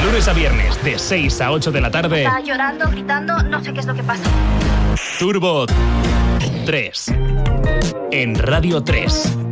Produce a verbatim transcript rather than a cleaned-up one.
lunes a viernes, de seis a ocho de la tarde. Está llorando, gritando, no sé qué es lo que pasa. Turbo tres. En Radio tres.